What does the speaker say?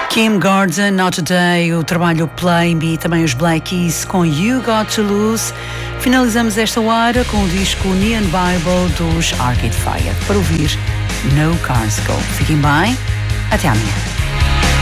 Kim Gordon, Not Today, o trabalho Play Me, também os Black Keys com You Got to Lose. Finalizamos esta hora com o disco Neon Bible dos Arcade Fire para ouvir No Cars Go. Fiquem bem, até amanhã.